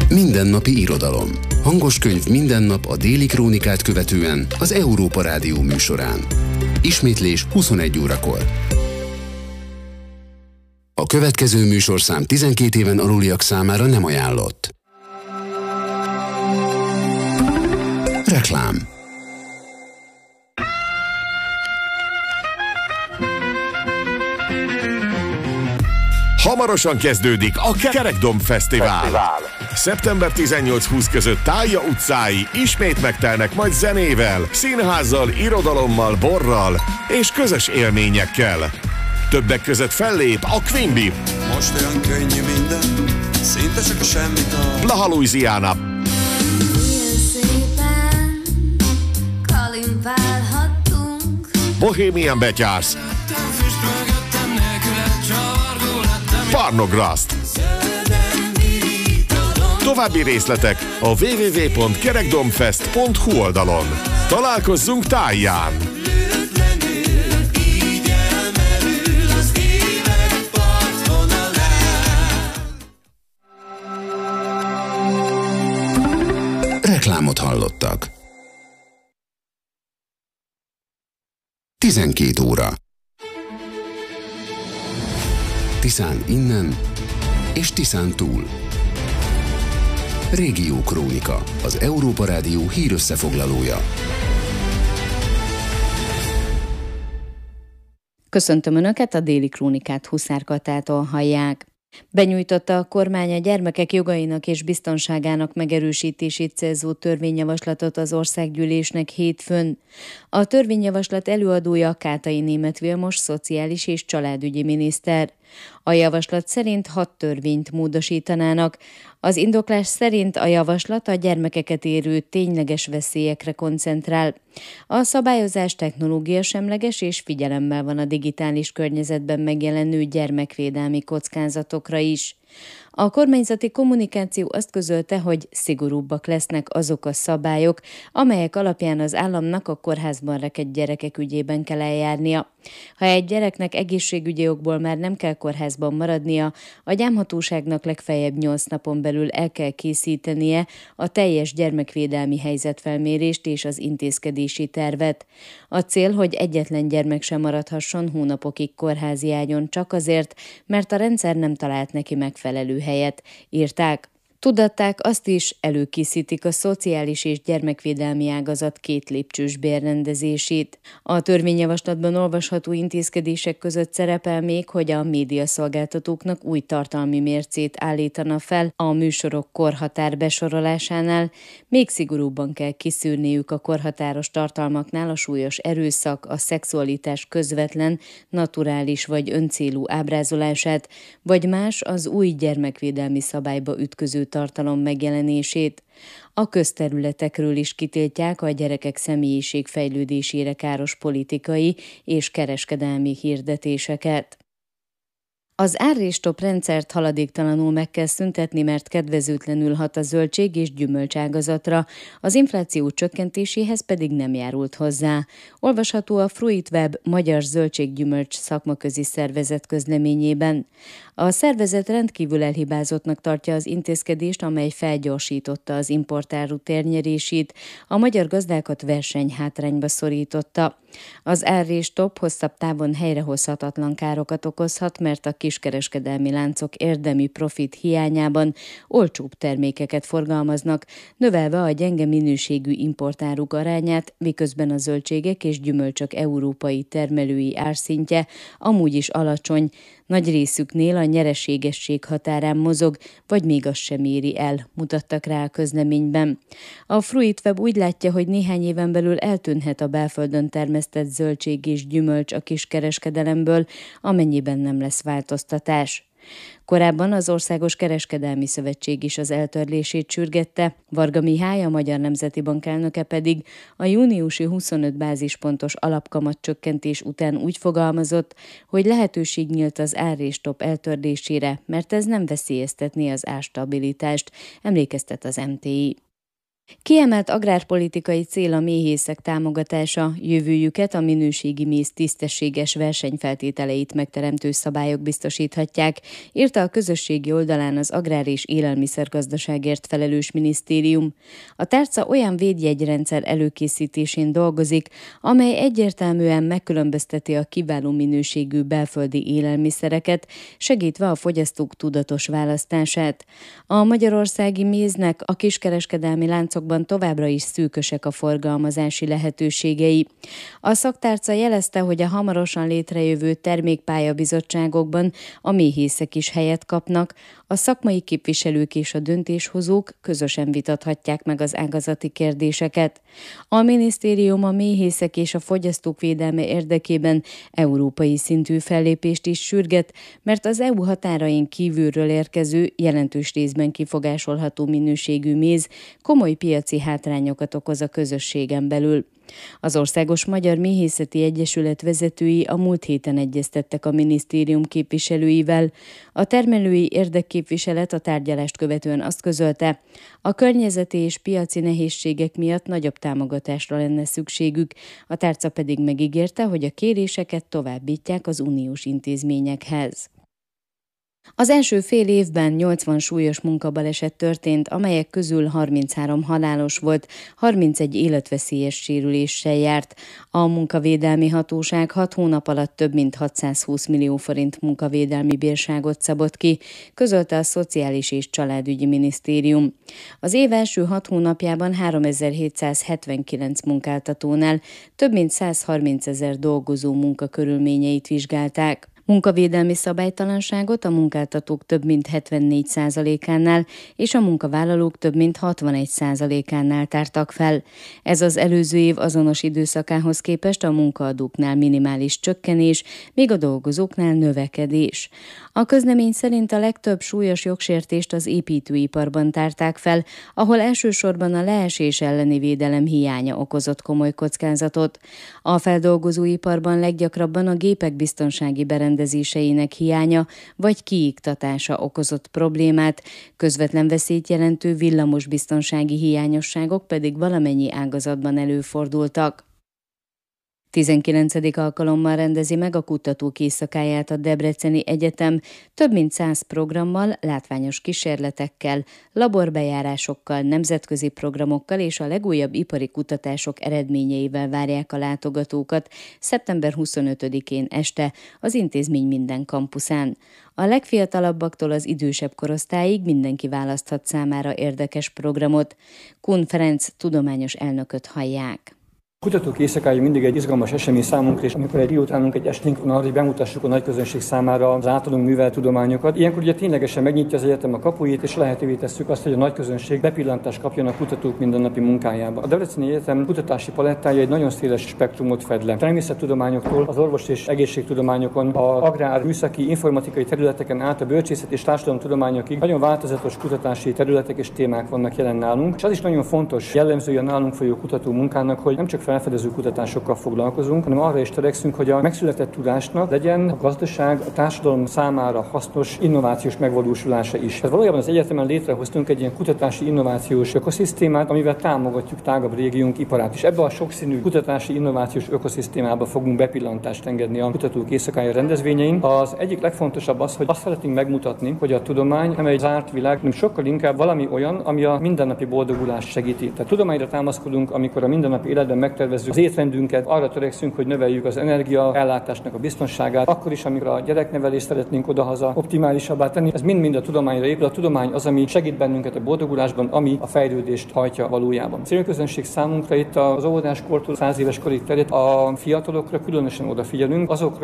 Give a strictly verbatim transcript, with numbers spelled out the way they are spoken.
Mindennapi irodalom. Hangos könyv minden nap a Déli Krónikát követően az Európa Rádió műsorán. Ismétlés huszonegy órakor. A következő műsorszám tizenkét éven aluliak számára nem ajánlott. Reklám. Hamarosan kezdődik a Kerekdomb Fesztivál. Fesztivál. szeptember tizennyolc-húsz között Tálja utcái ismét megtelnek majd zenével, színházzal, irodalommal, borral és közös élményekkel. Többek között fellép a Queen Bee. Most olyan könnyű minden, szinte csak a semmit a... Blaha Louisiana. Bohemian Betyársz. Parnograszt. További részletek a double-u double-u double-u pont kerekdombfest pont hu oldalon. Találkozzunk Táján! Reklámot hallottak. tizenkét óra. Tiszán innen és Tiszán túl. Régió Krónika, az Európa Rádió hírösszefoglalója. Köszöntöm Önöket, a Déli Krónikát Huszár Katától hallják. Benyújtotta a kormány a gyermekek jogainak és biztonságának megerősítését célzó törvényjavaslatot az országgyűlésnek hétfőn. A törvényjavaslat előadója Kátai Németh Vilmos szociális és családügyi miniszter. A javaslat szerint hat törvényt módosítanának. Az indoklás szerint a javaslat a gyermekeket érő tényleges veszélyekre koncentrál. A szabályozás technológiasemleges és figyelemmel van a digitális környezetben megjelenő gyermekvédelmi kockázatokra is. A kormányzati kommunikáció azt közölte, hogy szigorúbbak lesznek azok a szabályok, amelyek alapján az államnak a kórházban rekedt gyerekek ügyében kell eljárnia. Ha egy gyereknek egészségügyi okból már nem kell kórházban maradnia, a gyámhatóságnak legfeljebb nyolc napon belül el kell készítenie a teljes gyermekvédelmi helyzetfelmérést és az intézkedési tervet. A cél, hogy egyetlen gyermek sem maradhasson hónapokig kórházi ágyon csak azért, mert a rendszer nem talált neki megfelelő helyet, írták. Tudatták azt is, előkészítik a szociális és gyermekvédelmi ágazat két lépcsős bérrendezését. A törvényjavaslatban olvasható intézkedések között szerepel még, hogy a médiaszolgáltatóknak új tartalmi mércét állítana fel a műsorok korhatár besorolásánál, még szigorúbban kell kiszűrniük a korhatáros tartalmaknál a súlyos erőszak, a szexualitás közvetlen, naturális vagy öncélú ábrázolását, vagy más az új gyermekvédelmi szabályba ütköző tartalom megjelenését. A közterületekről is kitiltják a gyerekek személyiségfejlődésére káros politikai és kereskedelmi hirdetéseket. Az árrés-stop rendszert haladéktalanul meg kell szüntetni, mert kedvezőtlenül hat a zöldség- és gyümölcságazatra, az infláció csökkentéséhez pedig nem járult hozzá. Olvasható a Fruitweb Magyar Zöldség-gyümölcs szakmaközi szervezet közleményében. A szervezet rendkívül elhibázottnak tartja az intézkedést, amely felgyorsította az importáru térnyerését, a magyar gazdákat versenyhátrányba szorította. Az árrés-stop hosszabb távon helyrehozhatatlan károkat okozhat, mert a kiskereskedelmi láncok érdemi profit hiányában olcsóbb termékeket forgalmaznak, növelve a gyenge minőségű importáruk arányát, miközben a zöldségek és gyümölcsök európai termelői árszintje amúgy is alacsony, nagy részüknél a nyereségesség határán mozog, vagy még azt sem éri el, mutattak rá a közleményben. A Fruitweb úgy látja, hogy néhány éven belül eltűnhet a belföldön termesztett zöldség és gyümölcs a kiskereskedelemből, amennyiben nem lesz változtatás. Korábban az Országos Kereskedelmi Szövetség is az eltörlését sürgette, Varga Mihály, a Magyar Nemzeti Bank elnöke pedig a júniusi huszonöt bázispontos alapkamat csökkentés után úgy fogalmazott, hogy lehetőség nyílt az árrés-stop eltörlésére, mert ez nem veszélyeztetné az árstabilitást, emlékeztet az em té i. Kiemelt agrárpolitikai cél a méhészek támogatása, jövőjüket a minőségi méz tisztességes versenyfeltételeit megteremtő szabályok biztosíthatják, írta a közösségi oldalán az Agrár- és Élelmiszergazdaságért felelős minisztérium. A tárca olyan védjegyrendszer előkészítésén dolgozik, amely egyértelműen megkülönbözteti a kiváló minőségű belföldi élelmiszereket, segítve a fogyasztók tudatos választását. A magyarországi méznek a kiskereskedelmi láncokban továbbra is szűkösek a forgalmazási lehetőségei. A szaktárca jelezte, hogy a hamarosan létrejövő termékpályabizottságokban a méhészek is helyet kapnak, a szakmai képviselők és a döntéshozók közösen vitathatják meg az ágazati kérdéseket. A minisztérium a méhészek és a fogyasztók védelme érdekében európai szintű fellépést is sürget, mert az é u határain kívülről érkező, jelentős részben kifogásolható minőségű méz komoly piaci hátrányokat okoz a közösségen belül. Az Országos Magyar Méhészeti Egyesület vezetői a múlt héten egyeztettek a minisztérium képviselőivel. A termelői érdekképviselet a tárgyalást követően azt közölte, a környezeti és piaci nehézségek miatt nagyobb támogatásra lenne szükségük, a tárca pedig megígérte, hogy a kéréseket továbbítják az uniós intézményekhez. Az első fél évben nyolcvan súlyos munkabaleset történt, amelyek közül harminchárom halálos volt, harmincegy életveszélyes sérüléssel járt. A munkavédelmi hatóság hat hónap alatt több mint hatszázhúsz millió forint munkavédelmi bírságot szabott ki, közölte a Szociális és Családügyi Minisztérium. Az év első hat hónapjában háromezer-hétszázhetvenkilenc munkáltatónál több mint százharmincezer dolgozó munkakörülményeit vizsgálták. Munkavédelmi szabálytalanságot a munkáltatók több mint hetvennégy százalékánál és a munkavállalók több mint hatvanegy százalékánál tártak fel. Ez az előző év azonos időszakához képest a munkaadóknál minimális csökkenés, míg a dolgozóknál növekedés. A közlemény szerint a legtöbb súlyos jogsértést az építőiparban tárták fel, ahol elsősorban a leesés elleni védelem hiánya okozott komoly kockázatot. A feldolgozóiparban leggyakrabban a gépek biztonsági berendezéseinek hiánya vagy kiiktatása okozott problémát, közvetlen veszélyt jelentő villamosbiztonsági hiányosságok pedig valamennyi ágazatban előfordultak. tizenkilencedik alkalommal rendezi meg a kutatók éjszakáját a Debreceni Egyetem több mint száz programmal, látványos kísérletekkel, laborbejárásokkal, nemzetközi programokkal és a legújabb ipari kutatások eredményeivel várják a látogatókat szeptember huszonötödikén este az intézmény minden kampuszán. A legfiatalabbaktól az idősebb korosztályig mindenki választhat számára érdekes programot. Kun Ferenc tudományos elnököt hallják. Kutatók éjszakája mindig egy izgalmas esemény számunkra, és amikor egy diótánunk egy esténk van arra, hogy bemutassuk a nagyközönség számára az általunk művelt tudományokat. Ilyenkor ugye ténylegesen megnyitja az egyetem a kapuit, és lehetővé tesszük azt, hogy a nagyközönség bepillantást kapjon a kutatók mindennapi munkájába. A Debreceni Egyetem kutatási palettája egy nagyon széles spektrumot fed le. Természettudományoktól az orvos- és egészségtudományokon, az agrár, műszaki, informatikai területeken át a bölcsészet és társadalomtudományokig nagyon változatos kutatási területek és témák vannak jelen nálunk. És az is nagyon fontos jellemzője a nálunk folyó kutató munkának, hogy nem csak felfedező kutatásokkal foglalkozunk, hanem arra is törekszünk, hogy a megszületett tudásnak legyen a gazdaság, a társadalom számára hasznos innovációs megvalósulása is. Tehát valójában az egyetemen létrehoztunk egy ilyen kutatási innovációs ökoszisztémát, amivel támogatjuk tágabb régiónk iparát is. Ebbe a sokszínű kutatási innovációs ökoszisztémába fogunk bepillantást engedni a kutatók éjszakája rendezvényein. Az egyik legfontosabb az, hogy azt szeretnénk megmutatni, hogy a tudomány nem egy zárt világ, hanem sokkal inkább valami olyan, ami a mindennapi boldogulást segíti. Tehát tudományra támaszkodunk, amikor a mindennapi életben megtervezzük az étrendünket, arra törekszünk, hogy növeljük az energia ellátásnak a biztonságát, akkor is, amikor a gyereknevelést szeretnénk odahaza optimálisabbá tenni. Ez mind-mind a tudományra épül. A tudomány az, ami segít bennünket a boldogulásban, ami a fejlődést hajtja valójában. A célközönség számunkra itt az óvodáskortól száz éves korig terjed, a fiatalokra különösen odafigyelünk, azokra